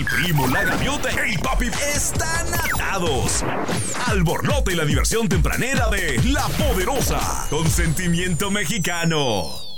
el primo, la gaviota y papi están atados al borlote y la diversión tempranera de La Poderosa, con sentimiento mexicano.